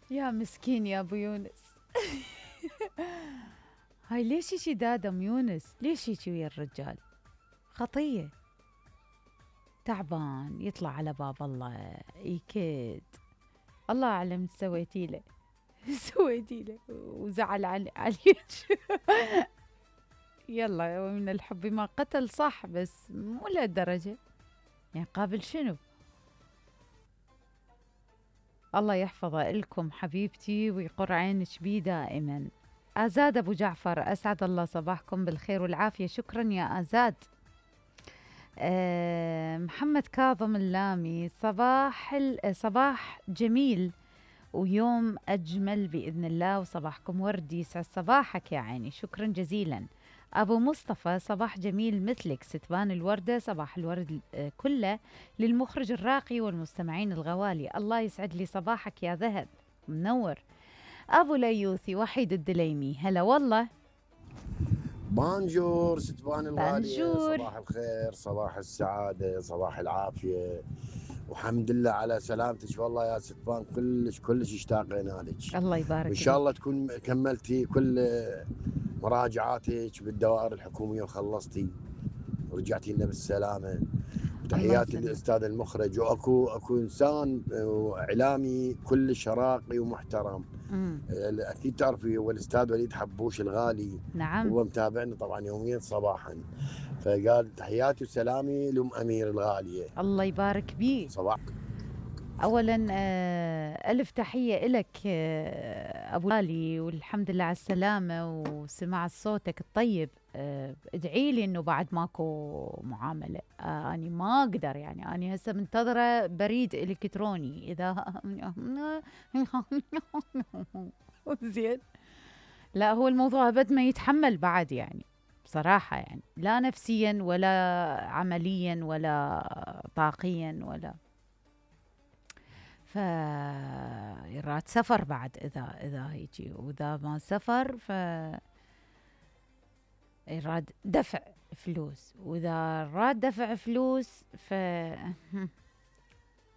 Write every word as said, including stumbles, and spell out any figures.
يا مسكين يا ابو يونس. هاي ليش يجي دادا ام يونس؟ ليش يجي ويا الرجال؟ خطيه. تعبان يطلع على باب الله يكد. الله اعلم ايش سويتي له. سويتي له وزعل علي عليك. يلا من الحب ما قتل، صح، بس مو لهالدرجه. يعني قابل شنو؟ الله يحفظه لكم حبيبتي ويقر عينك بيه دائما. آزاد أبو جعفر، أسعد الله صباحكم بالخير والعافية. شكرا يا آزاد. أه محمد كاظم اللامي، صباح ال- صباح جميل ويوم أجمل بإذن الله، وصباحكم وردي، يسعد صباحك يا عيني. شكرا جزيلا. أبو مصطفى، صباح جميل مثلك، ستبان الوردة، صباح الورد آه، كله للمخرج الراقي والمستمعين الغوالي. الله يسعد لي صباحك يا ذهب، منور. أبو ليوثي، وحيد الدليمي، هلا والله. بانجور ستبان الغالية، بانجور. صباح الخير، صباح السعادة، صباح العافية، والحمد لله على سلامتك. والله يا ستبان كلش كلش اشتاقنا لك، الله وإن يبارك شاء الله بيك. تكون كملتي كل مراجعاتك بالدوائر الحكومية وخلصتي ورجعتي لنا بالسلامة. الله تحياتي يسلمك. للاستاذ المخرج، واكو اكو انسان اعلامي كلش راقي ومحترم. مم. اكيد تعرفي هو الاستاذ وليد حبوش الغالي، نعم. هو متابعنا طبعا يوميا صباحا. فقال تحياتي وسلامي لام امير الغاليه. الله يبارك بيك. صباح. أولا آه، ألف تحية إلك آه، أبو علي، والحمد لله على السلامة وسماع صوتك الطيب. آه، ادعي لي إنه بعد ماكو معاملة. آه، أنا ما أقدر، يعني أنا هسه منتظرة بريد إلكتروني إذا زين. لا هو الموضوع أبد ما يتحمل بعد، يعني بصراحة، يعني لا نفسيا ولا عمليا ولا طاقيا ولا. ف يراد سفر بعد، اذا اذا هيجي، واذا ما سفر ف يراد دفع فلوس، واذا راد دفع فلوس ف